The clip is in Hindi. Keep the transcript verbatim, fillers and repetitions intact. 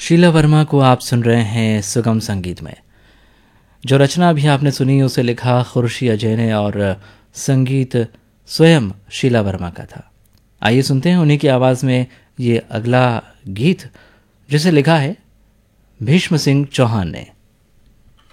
शीला वर्मा को आप सुन रहे हैं सुगम संगीत में। जो रचना अभी आपने सुनी उसे लिखा खुर्शी अजय ने और संगीत स्वयं शीला वर्मा का था। आइए सुनते हैं उन्हीं की आवाज़ में ये अगला गीत जिसे लिखा है भीष्म सिंह चौहान ने।